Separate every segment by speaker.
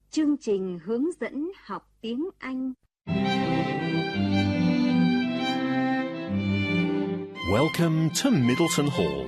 Speaker 1: chương trình hướng dẫn học tiếng Anh.
Speaker 2: Welcome to Middleton Hall.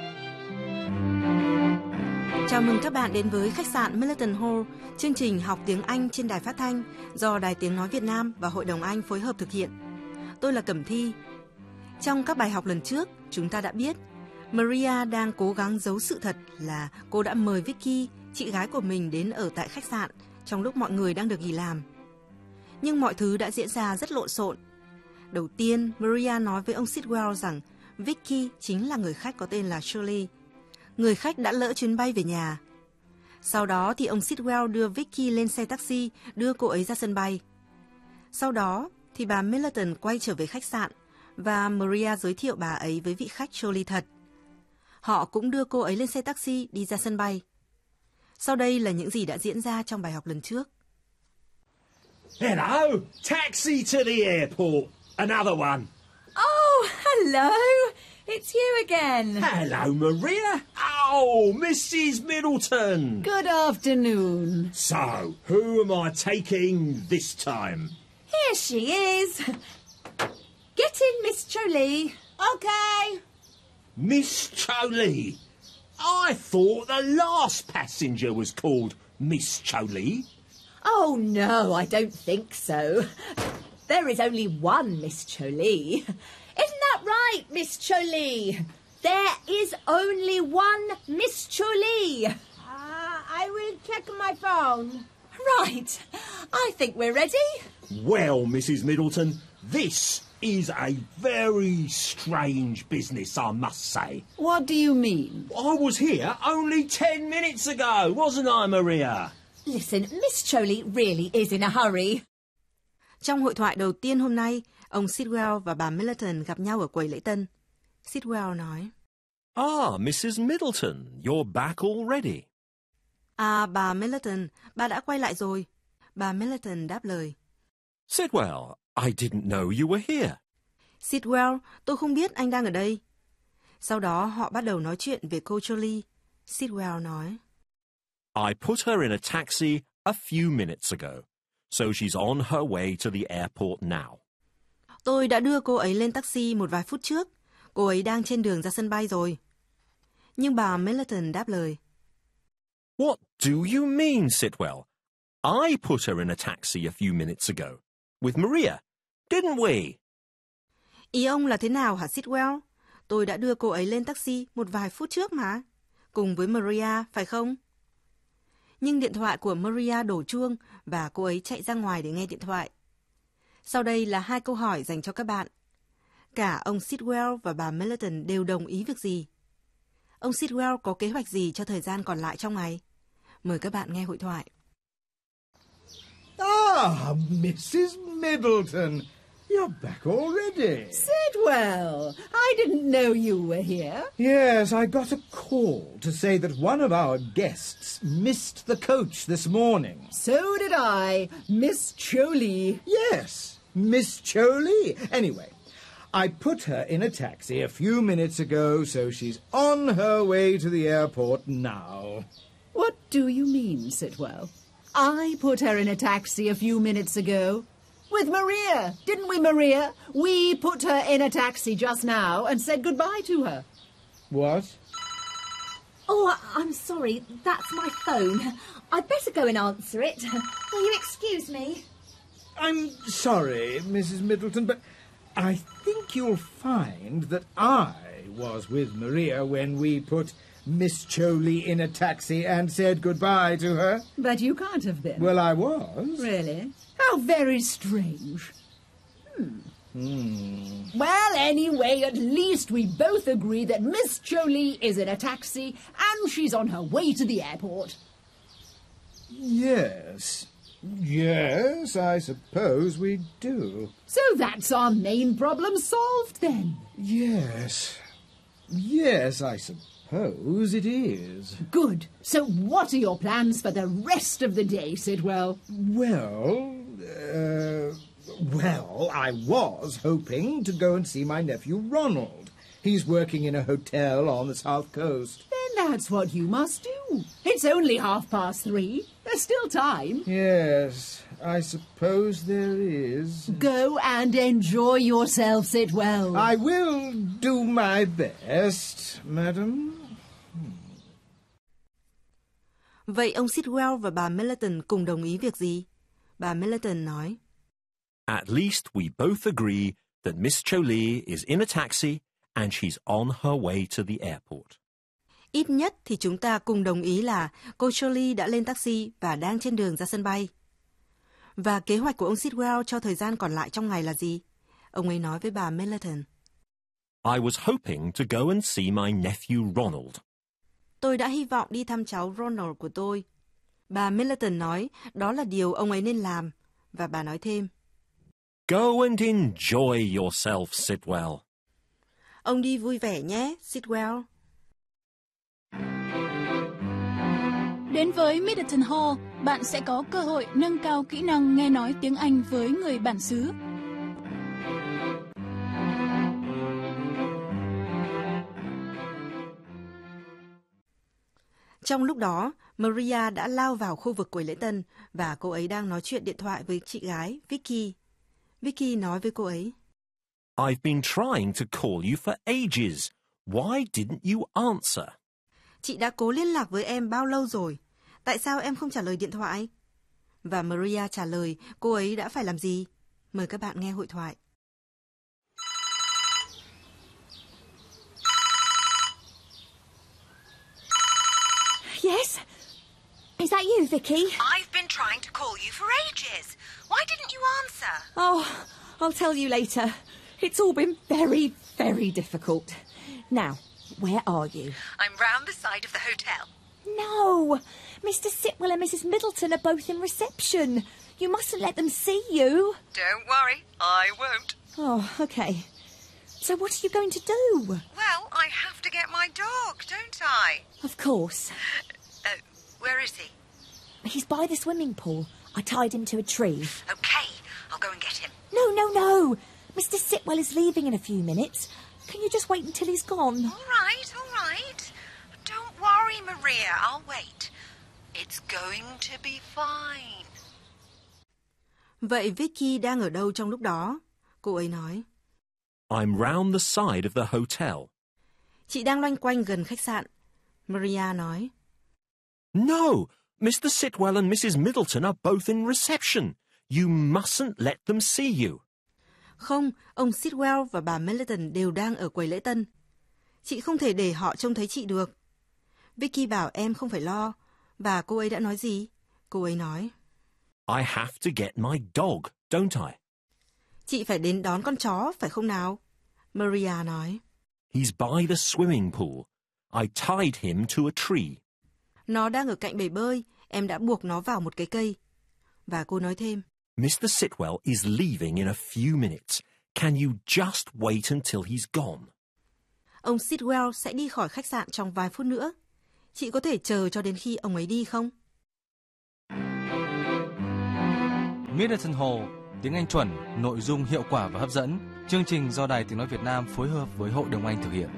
Speaker 3: Chào mừng các bạn đến với khách sạn Middleton Hall, chương trình học tiếng Anh trên đài phát thanh do Đài Tiếng Nói Việt Nam và Hội đồng Anh phối hợp thực hiện. Tôi là Cẩm Thi. Trong các bài học lần trước, chúng ta đã biết Maria đang cố gắng giấu sự thật là cô đã mời Vicky, chị gái của mình, đến ở tại khách sạn trong lúc mọi người đang được nghỉ làm. Nhưng mọi thứ đã diễn ra rất lộn xộn. Đầu tiên, Maria nói với ông Sidwell rằng Vicky chính là người khách có tên là Shirley. Người khách đã lỡ chuyến bay về nhà. Sau đó thì ông Sidwell đưa Vicky lên xe taxi, đưa cô ấy ra sân bay. Sau đó thì bà Middleton quay trở về khách sạn và Maria giới thiệu bà ấy với vị khách Shirley thật. Họ cũng đưa cô ấy lên xe taxi đi ra sân bay. Sau đây là những gì đã diễn ra trong bài học lần trước.
Speaker 4: Hello, taxi to the airport. Another one.
Speaker 5: Oh, hello. It's you again.
Speaker 4: Hello, Maria. Oh, Mrs. Middleton.
Speaker 5: Good afternoon.
Speaker 4: So, who am I taking this time?
Speaker 5: Here she is. Get in, Miss Jolie.
Speaker 6: Okay.
Speaker 4: Miss Jolie. I thought the last passenger was called Miss Jolie.
Speaker 5: Oh, no, I don't think so. There is only one Miss Jolie.
Speaker 6: Isn't that right, Miss Jolie? There is only one Miss Jolie. I will check my phone.
Speaker 5: Right. I think we're ready.
Speaker 4: Well, Mrs. Middleton, this is a very strange business, I must say.
Speaker 5: What do you mean?
Speaker 4: I was here only 10 minutes ago, wasn't I, Maria?
Speaker 5: Listen, Miss Jolie really is in a hurry.
Speaker 3: Trong hội thoại đầu tiên hôm nay, ông Sidwell và bà Middleton gặp nhau ở quầy lễ tân. Sidwell nói:
Speaker 2: Ah, Mrs. Middleton, you're back already.
Speaker 3: À, bà Middleton, bà đã quay lại rồi. Bà Middleton đáp lời.
Speaker 2: Sidwell, I didn't know you were here.
Speaker 3: Sidwell, tôi không biết anh đang ở đây. Sau đó họ bắt đầu nói chuyện về cô Jolie. Sidwell nói:
Speaker 2: I put her in a taxi a few minutes ago, so she's on her way to the airport now.
Speaker 3: Tôi đã đưa cô ấy lên taxi một vài phút trước. Cô ấy đang trên đường ra sân bay rồi. Nhưng bà Middleton đáp lời:
Speaker 2: What do you mean, Sidwell? I put her in a taxi a few minutes ago, with Maria, didn't we?
Speaker 3: Ý ông là thế nào hả Sidwell? Tôi đã đưa cô ấy lên taxi một vài phút trước mà. Cùng với Maria, phải không? Nhưng điện thoại của Maria đổ chuông và cô ấy chạy ra ngoài để nghe điện thoại. Sau đây là 2 câu hỏi dành cho các bạn. Cả ông Sidwell và bà Middleton đều đồng ý việc gì? Ông Sidwell có kế hoạch gì cho thời gian còn lại trong ngày? Mời các bạn nghe hội thoại.
Speaker 7: Ah, Mrs. Middleton, you're back already.
Speaker 5: Sidwell, I didn't know you were here.
Speaker 7: Yes, I got a call to say that one of our guests missed the coach this morning.
Speaker 5: So did I, Miss Jolie.
Speaker 7: Yes, Miss Jolie. Anyway, I put her in a taxi a few minutes ago, so she's on her way to the airport now.
Speaker 5: What do you mean, Sidwell? I put her in a taxi a few minutes ago. With Maria, didn't we, Maria? We put her in a taxi just now and said goodbye to her.
Speaker 7: What?
Speaker 6: Oh, I'm sorry. That's my phone. I'd better go and answer it. Will you excuse me?
Speaker 7: I'm sorry, Mrs. Middleton, but I think you'll find that I was with Maria when we put Miss Jolie in a taxi and said goodbye to her.
Speaker 5: But you can't have been.
Speaker 7: Well, I was.
Speaker 5: Really? How very strange. Well, anyway, at least we both agree that Miss Jolie is in a taxi and she's on her way to the airport.
Speaker 7: Yes. Yes, I suppose we do.
Speaker 5: So that's our main problem solved then.
Speaker 7: Yes. Yes, I suppose it is.
Speaker 5: Good. So what are your plans for the rest of the day, Sidwell?
Speaker 7: Well, I was hoping to go and see my nephew Ronald. He's working in a hotel on the south coast.
Speaker 5: Then That's what you must do. It's only 3:30. There's still time.
Speaker 7: Yes, I suppose there is.
Speaker 5: Go and enjoy yourself, Sitwell.
Speaker 7: I will do my best, madam.
Speaker 3: Vậy ông Sitwell và bà Middleton cùng đồng ý việc gì? Bà Middleton nói,
Speaker 2: At least we both agree that Miss Cho Lee is in a taxi and she's on her way to the airport.
Speaker 3: ít nhất thì chúng ta cùng đồng ý là cô Jolie đã lên taxi và đang trên đường ra sân bay. Và kế hoạch của ông Sitwell cho thời gian còn lại trong ngày là gì? Ông ấy nói với bà Middleton.
Speaker 2: I was hoping to go and see my nephew Ronald.
Speaker 3: Tôi đã hy vọng đi thăm cháu Ronald của tôi. Bà Middleton nói đó là điều ông ấy nên làm. Và bà nói thêm.
Speaker 2: Go and enjoy yourself, Sitwell.
Speaker 3: Ông đi vui vẻ nhé, Sitwell.
Speaker 8: Đến với Middleton Hall, bạn sẽ có cơ hội nâng cao kỹ năng nghe nói tiếng Anh với người bản xứ.
Speaker 3: Trong lúc đó, Maria đã lao vào khu vực quầy lễ tân và cô ấy đang nói chuyện điện thoại với chị gái Vicky. Vicky nói với cô ấy.
Speaker 2: I've been trying to call you for ages. Why didn't you answer?
Speaker 3: Chị đã cố liên lạc với em bao lâu rồi? Tại sao em không trả lời điện thoại? Và Maria trả lời cô ấy đã phải làm gì? Mời các bạn nghe hội thoại.
Speaker 6: Yes? Is that you, Vicky?
Speaker 9: I've been trying to call you for ages. Why didn't you answer?
Speaker 6: Oh, I'll tell you later. It's all been very, very difficult. Now, where are you?
Speaker 9: I'm round the side of the hotel.
Speaker 6: No! Mr. Sitwell and Mrs. Middleton are both in reception. You mustn't let them see you.
Speaker 9: Don't worry, I won't.
Speaker 6: Oh, okay. So what are you going to do?
Speaker 9: Well, I have to get my dog, don't I?
Speaker 6: Of course.
Speaker 9: Where is he?
Speaker 6: He's by the swimming pool. I tied him to a tree.
Speaker 9: Okay, I'll go and get him.
Speaker 6: No. Mr. Sitwell is leaving in a few minutes. Can you just wait until he's gone?
Speaker 9: All right. Don't worry, Maria, I'll wait. It's going to be fine.
Speaker 3: Vậy Vicky đang ở đâu trong lúc đó? Cô ấy nói.
Speaker 2: I'm round the side of the hotel.
Speaker 3: Chị đang loanh quanh gần khách sạn. Maria nói.
Speaker 2: No, Mr. Sitwell and Mrs. Middleton are both in reception. You mustn't let them see you.
Speaker 3: Không, ông Sitwell và bà Middleton đều đang ở quầy lễ tân. Chị không thể để họ trông thấy chị được. Vicky bảo em không phải lo. Và cô ấy đã nói gì? Cô ấy nói.
Speaker 2: I have to get my dog, don't I?
Speaker 3: Chị phải đến đón con chó, phải không nào? Maria nói.
Speaker 2: He's by the swimming pool. I tied him to a tree.
Speaker 3: Nó đang ở cạnh bể bơi, em đã buộc nó vào một cái cây. Và cô nói thêm.
Speaker 2: Mr. Sitwell is leaving in a few minutes. Can you just wait until he's gone?
Speaker 3: Ông Sitwell sẽ đi khỏi khách sạn trong vài phút nữa. Chị có thể chờ cho đến khi ông ấy đi không?
Speaker 10: Middleton Hall, tiếng Anh chuẩn, nội dung hiệu quả và hấp dẫn. Chương trình do Đài Tiếng Nói Việt Nam phối hợp với Hội đồng Anh thực hiện.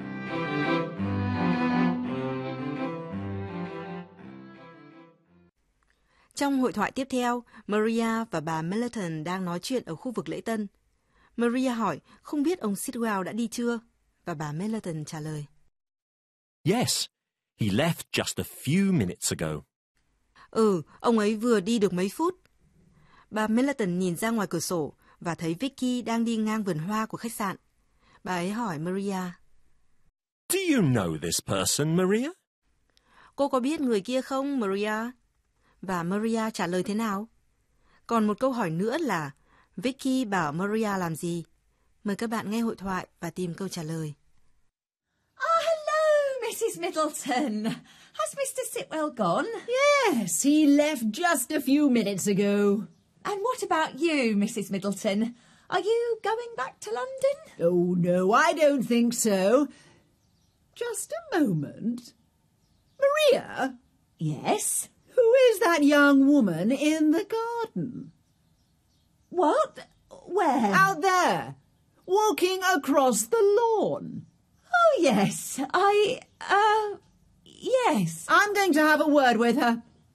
Speaker 3: Trong hội thoại tiếp theo, Maria và bà Middleton đang nói chuyện ở khu vực lễ tân. Maria hỏi không biết ông Sitwell đã đi chưa? Và bà Middleton trả lời.
Speaker 2: Yes, he left just a few minutes ago.
Speaker 3: Ông ấy vừa đi được mấy phút. Bà Middleton nhìn ra ngoài cửa sổ và thấy Vicky đang đi ngang vườn hoa của khách sạn. Bà ấy hỏi Maria.
Speaker 2: Do you know this person, Maria?
Speaker 3: Cô có biết người kia không, Maria? Và Maria trả lời thế nào? Còn một câu hỏi nữa là Vicky bảo Maria làm gì? Mời các bạn nghe hội thoại và tìm câu trả lời.
Speaker 6: Oh, hello, Mrs. Middleton. Has Mr. Sitwell gone?
Speaker 5: Yes, he left just a few minutes ago.
Speaker 6: And what about you, Mrs. Middleton? Are you going back to London?
Speaker 5: Oh, no, I don't think so. Just a moment. Maria?
Speaker 6: Yes?
Speaker 5: Who is that young woman in the garden?
Speaker 6: What? Where?
Speaker 5: Out there, walking across the lawn.
Speaker 6: Oh, yes. yes.
Speaker 5: I'm going to have a word with her.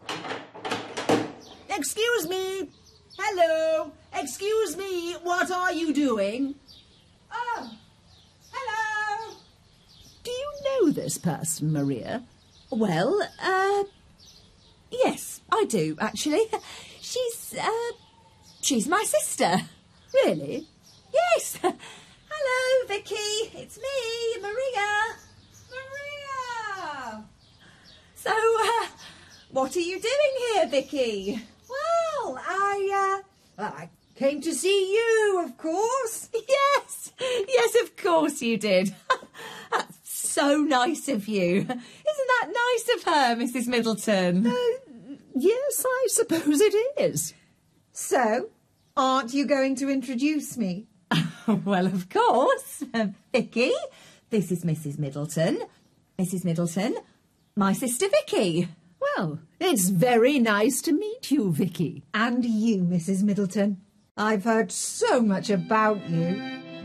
Speaker 5: Excuse me. Hello. Excuse me. What are you doing?
Speaker 6: Oh, hello.
Speaker 5: Do you know this person, Maria?
Speaker 6: Well, yes, I do, actually. She's my sister.
Speaker 5: Really?
Speaker 6: Yes. Hello, Vicky. It's me, Maria. Maria! So, what are you doing here, Vicky?
Speaker 11: Well, I came to see you, of course.
Speaker 6: Yes, of course you did. That's so nice of you. Isn't that nice of her, Mrs. Middleton?
Speaker 5: Yes, I suppose it is.
Speaker 11: So, aren't you going to introduce me?
Speaker 6: Well, of course. Vicky, this is Mrs. Middleton. Mrs. Middleton, my sister Vicky.
Speaker 5: Well, it's very nice to meet you, Vicky.
Speaker 11: And you, Mrs. Middleton. I've heard so much about you.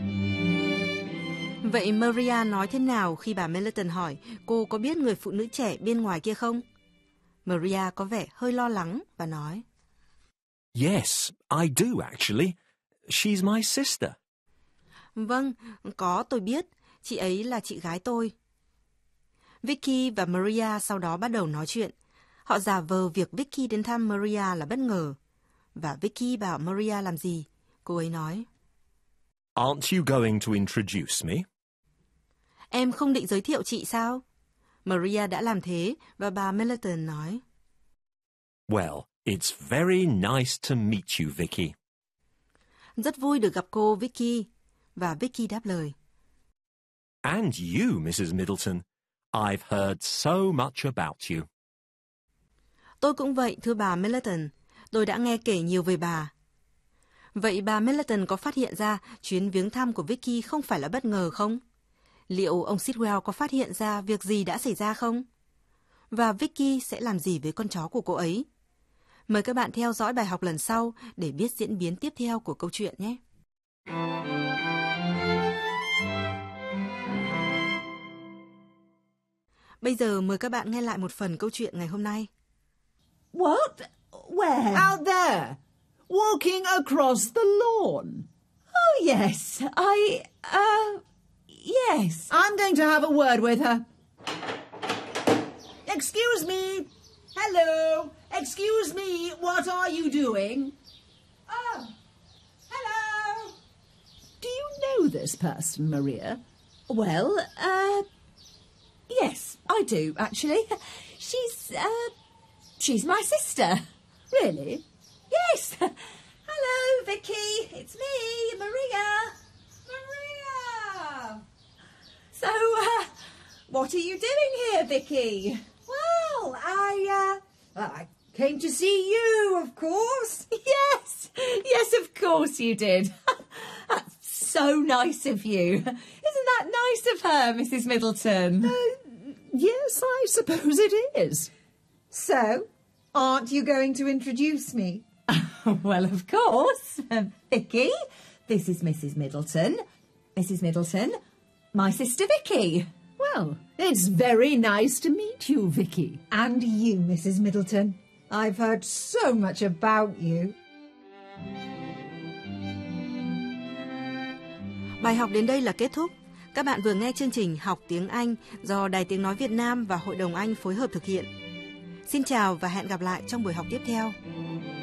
Speaker 3: Vậy Maria nói thế nào khi bà Middleton hỏi cô có biết người phụ nữ trẻ bên ngoài kia không? Maria có vẻ hơi lo lắng và nói:
Speaker 2: Yes, I do actually. She's my sister.
Speaker 3: Vâng, có, tôi biết. Chị ấy là chị gái tôi. Vicky và Maria sau đó bắt đầu nói chuyện. Họ giả vờ việc Vicky đến thăm Maria là bất ngờ. Và Vicky bảo Maria làm gì? Cô ấy nói:
Speaker 2: Aren't you going to introduce me?
Speaker 3: Em không định giới thiệu chị sao? Maria đã làm thế và bà Middleton nói:
Speaker 2: Well, it's very nice to meet you, Vicky.
Speaker 3: Rất vui được gặp cô, Vicky. Và Vicky đáp lời:
Speaker 2: And you, Mrs. Middleton. I've heard so much about you.
Speaker 3: Tôi cũng vậy, thưa bà Middleton. Tôi đã nghe kể nhiều về bà. Vậy bà Middleton có phát hiện ra chuyến viếng thăm của Vicky không phải là bất ngờ không? Liệu ông Sitwell có phát hiện ra việc gì đã xảy ra không? Và Vicky sẽ làm gì với con chó của cô ấy? Mời các bạn theo dõi bài học lần sau để biết diễn biến tiếp theo của câu chuyện nhé. Bây giờ mời các bạn nghe lại một phần câu chuyện ngày hôm nay.
Speaker 6: What? Where?
Speaker 5: Out there, walking across the lawn.
Speaker 6: Oh, yes. Yes.
Speaker 5: I'm going to have a word with her. Excuse me. Hello. Excuse me. What are you doing?
Speaker 6: Oh, hello.
Speaker 5: Do you know this person, Maria?
Speaker 6: Well, yes, I do, actually. She's my sister.
Speaker 5: Really?
Speaker 6: Yes. Hello, Vicky. It's me, Maria. Maria! So, what are you doing here, Vicky?
Speaker 11: Well, I came to see you, of course.
Speaker 6: Yes, of course you did. That's so nice of you. Isn't that nice of her, Mrs. Middleton?
Speaker 5: Yes, I suppose it is.
Speaker 11: So, aren't you going to introduce me?
Speaker 6: Well, of course. Vicky, this is Mrs. Middleton. Mrs. Middleton, my sister Vicky.
Speaker 5: Well, it's very nice to meet you, Vicky.
Speaker 11: And you, Mrs. Middleton. I've heard so much about you.
Speaker 3: Bài học đến đây là kết thúc. Các bạn vừa nghe chương trình Học tiếng Anh do Đài Tiếng Nói Việt Nam và Hội đồng Anh phối hợp thực hiện. Xin chào và hẹn gặp lại trong buổi học tiếp theo.